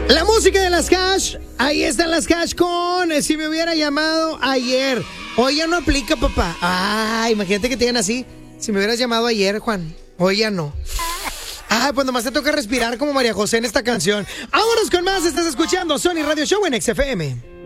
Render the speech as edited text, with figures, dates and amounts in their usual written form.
La música de las Hash, ahí están las Hash con Si me hubiera llamado ayer. Hoy ya no aplica, papá. Imagínate que te digan así. Si me hubieras llamado ayer, Juan. Hoy ya no. Pues nomás te toca respirar como María José en esta canción. Vámonos con más, estás escuchando Sony Radio Show en XFM.